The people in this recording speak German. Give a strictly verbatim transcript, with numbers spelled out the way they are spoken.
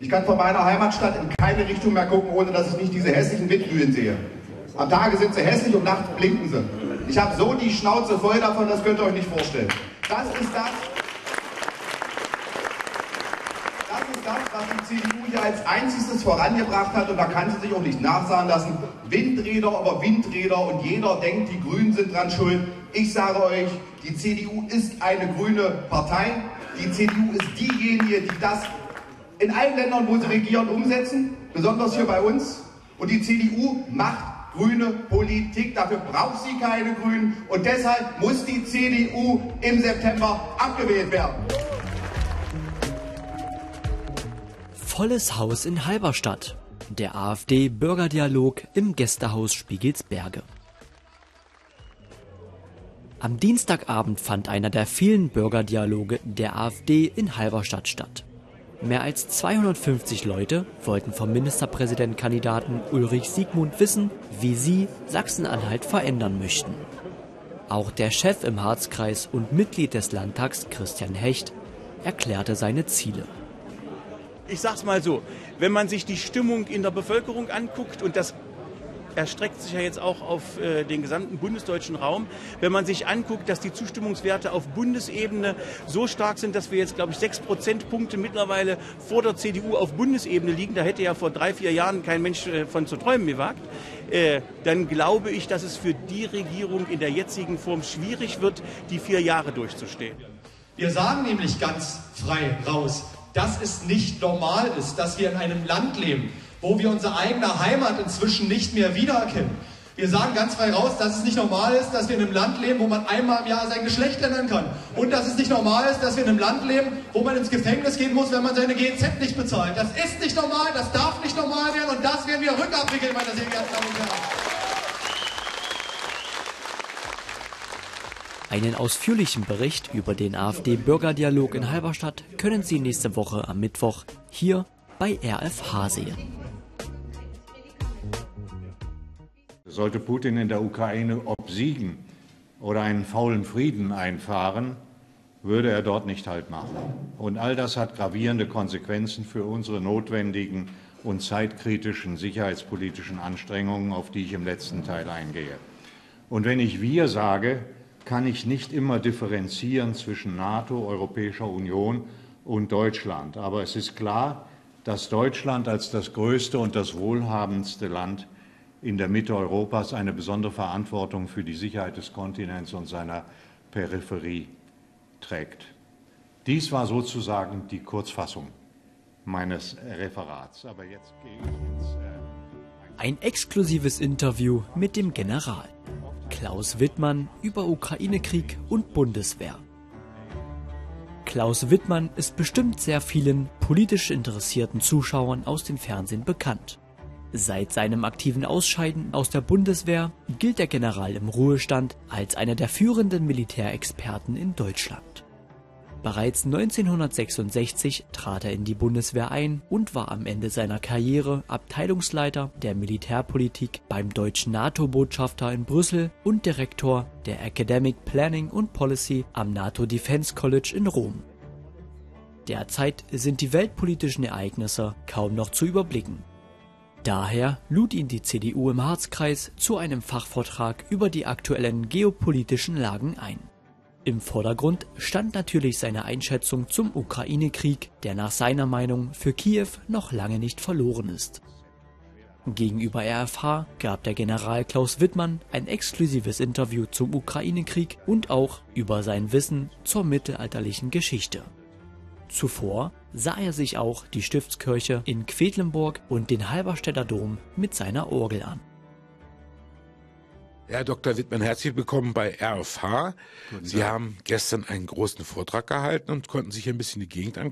Ich kann von meiner Heimatstadt in keine Richtung mehr gucken, ohne dass ich nicht diese hässlichen Windmühlen sehe. Am Tage sind sie hässlich und nachts blinken sie. Ich habe so die Schnauze voll davon, das könnt ihr euch nicht vorstellen. Das ist das, das ist das, was die C D U hier als einziges vorangebracht hat, und da kann sie sich auch nicht nachsagen lassen. Windräder über Windräder, und jeder denkt, die Grünen sind dran schuld. Ich sage euch, die C D U ist eine grüne Partei. Die C D U ist diejenige, die das in allen Ländern, wo sie regieren, umsetzen, besonders hier bei uns. Und die C D U macht grüne Politik, dafür braucht sie keine Grünen, und deshalb muss die C D U im September abgewählt werden. Volles Haus in Halberstadt. Der AfD-Bürgerdialog im Gästehaus Spiegelsberge. Am Dienstagabend fand einer der vielen Bürgerdialoge der AfD in Halberstadt statt. Mehr als zweihundertfünfzig Leute wollten vom Ministerpräsidentkandidaten Ulrich Siegmund wissen, wie sie Sachsen-Anhalt verändern möchten. Auch der Chef im Harzkreis und Mitglied des Landtags, Christian Hecht, erklärte seine Ziele. Ich sag's mal so, wenn man sich die Stimmung in der Bevölkerung anguckt, und das erstreckt sich ja jetzt auch auf äh, den gesamten bundesdeutschen Raum, wenn man sich anguckt, dass die Zustimmungswerte auf Bundesebene so stark sind, dass wir jetzt, glaube ich, sechs Prozentpunkte mittlerweile vor der C D U auf Bundesebene liegen, da hätte ja vor drei, vier Jahren kein Mensch äh, von zu träumen gewagt, äh, dann glaube ich, dass es für die Regierung in der jetzigen Form schwierig wird, die vier Jahre durchzustehen. Wir sagen nämlich ganz frei raus, dass es nicht normal ist, dass wir in einem Land leben, wo wir unsere eigene Heimat inzwischen nicht mehr wiedererkennen. Wir sagen ganz frei raus, dass es nicht normal ist, dass wir in einem Land leben, wo man einmal im Jahr sein Geschlecht ändern kann. Und dass es nicht normal ist, dass wir in einem Land leben, wo man ins Gefängnis gehen muss, wenn man seine G Z nicht bezahlt. Das ist nicht normal, das darf nicht normal werden, und das werden wir rückabwickeln, meine sehr geehrten Damen und Herren. Einen ausführlichen Bericht über den AfD-Bürgerdialog in Halberstadt können Sie nächste Woche am Mittwoch hier bei R F H sehen. Sollte Putin in der Ukraine obsiegen oder einen faulen Frieden einfahren, würde er dort nicht Halt machen. Und all das hat gravierende Konsequenzen für unsere notwendigen und zeitkritischen sicherheitspolitischen Anstrengungen, auf die ich im letzten Teil eingehe. Und wenn ich wir sage, kann ich nicht immer differenzieren zwischen NATO, Europäischer Union und Deutschland. Aber es ist klar, dass Deutschland als das größte und das wohlhabendste Land in der Mitte Europas eine besondere Verantwortung für die Sicherheit des Kontinents und seiner Peripherie trägt. Dies war sozusagen die Kurzfassung meines Referats. Aber jetzt gehe ich ins, äh Ein exklusives Interview mit dem General Klaus Wittmann über Ukraine-Krieg und Bundeswehr. Klaus Wittmann ist bestimmt sehr vielen politisch interessierten Zuschauern aus dem Fernsehen bekannt. Seit seinem aktiven Ausscheiden aus der Bundeswehr gilt der General im Ruhestand als einer der führenden Militärexperten in Deutschland. Bereits neunzehnhundertsechsundsechzig trat er in die Bundeswehr ein und war am Ende seiner Karriere Abteilungsleiter der Militärpolitik beim deutschen NATO-Botschafter in Brüssel und Direktor der Academic Planning and Policy am NATO Defense College in Rom. Derzeit sind die weltpolitischen Ereignisse kaum noch zu überblicken. Daher lud ihn die C D U im Harzkreis zu einem Fachvortrag über die aktuellen geopolitischen Lagen ein. Im Vordergrund stand natürlich seine Einschätzung zum Ukraine-Krieg, der nach seiner Meinung für Kiew noch lange nicht verloren ist. Gegenüber R F H gab der General Klaus Wittmann ein exklusives Interview zum Ukraine-Krieg und auch über sein Wissen zur mittelalterlichen Geschichte. Zuvor sah er sich auch die Stiftskirche in Quedlinburg und den Halberstädter Dom mit seiner Orgel an. Herr Doktor Wittmann, herzlich willkommen bei R F H. Sie haben gestern einen großen Vortrag gehalten und konnten sich ein bisschen die Gegend angucken.